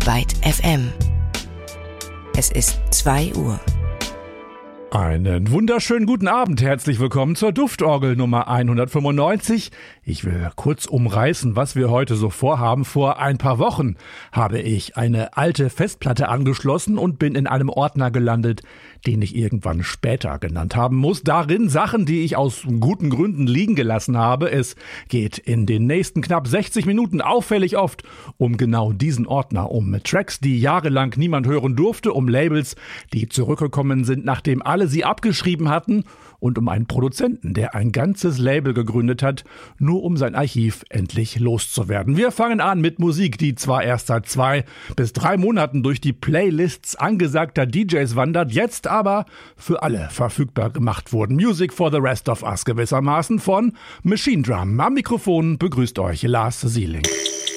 Byte FM. Es ist 2 Uhr. Einen wunderschönen guten Abend, herzlich willkommen zur Duftorgel Nummer 195. Ich will kurz umreißen, was wir heute so vorhaben. Vor ein paar Wochen habe ich eine alte Festplatte angeschlossen und bin in einem Ordner gelandet, den ich irgendwann später genannt haben muss. Darin Sachen, die ich aus guten Gründen liegen gelassen habe. Es geht in den nächsten knapp 60 Minuten auffällig oft um genau diesen Ordner, um Tracks, die jahrelang niemand hören durfte, um Labels, die zurückgekommen sind, nachdem alle sie abgeschrieben hatten, und um einen Produzenten, der ein ganzes Label gegründet hat, nur um sein Archiv endlich loszuwerden. Wir fangen an mit Musik, die zwar erst seit 2 bis 3 Monaten durch die Playlists angesagter DJs wandert, jetzt aber für alle verfügbar gemacht wurden. Music for the Rest of Us gewissermaßen von Machine Drum. Am Mikrofon begrüßt euch Lars Sieling.